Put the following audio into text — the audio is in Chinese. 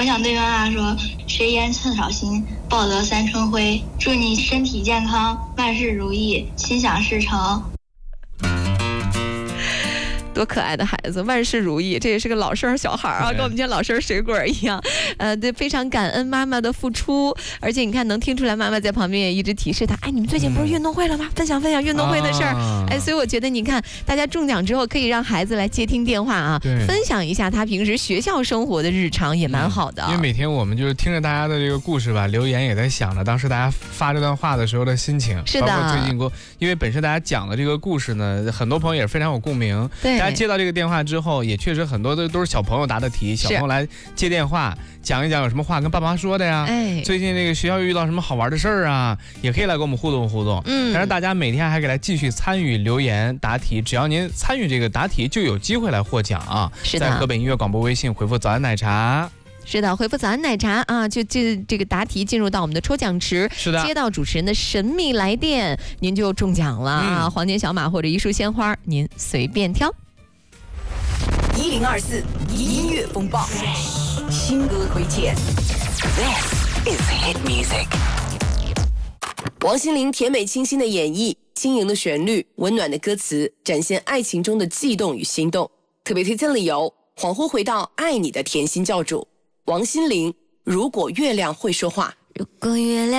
我想对妈妈说，谁言寸草心，报得三春晖。祝你身体健康，万事如意，心想事成。 多可爱的孩子，万事如意，这也是个老生小孩啊，跟我们家老生水果一样。对，非常感恩妈妈的付出，而且你看能听出来妈妈在旁边也一直提示他，哎，你们最近不是运动会了吗？分享运动会的事儿。哎，所以我觉得你看，大家中奖之后可以让孩子来接听电话啊，分享一下他平时学校生活的日常，也蛮好的。 因为每天我们就是听着大家的这个故事吧，留言也在想着当时大家发这段话的时候的心情。 是的， 包括最近因为本身大家讲的这个故事呢，很多朋友也非常有共鸣。 对， 大家接到这个电话之后，也确实很多都是小朋友答的题，小朋友来接电话讲一讲有什么话跟爸妈说的呀。最近这个学校遇到什么好玩的事儿啊，也可以来跟我们互动互动。但是大家每天还可以来继续参与留言答题，只要您参与这个答题，就有机会来获奖啊。 是的， 在河北音乐广播微信回复早安奶茶。 是的，回复早安奶茶啊，就这个答题进入到我们的抽奖池。 是的， 接到主持人的神秘来电，您就中奖了啊！黄金小马或者一束鲜花，您随便挑。 1024音乐风暴，新歌推荐。This is hit music。王心凌甜美清新的演绎，轻盈的旋律，温暖的歌词，展现爱情中的悸动与心动。特别推荐理由：恍惚回到爱你的甜心教主王心凌。如果月亮会说话。 如果月亮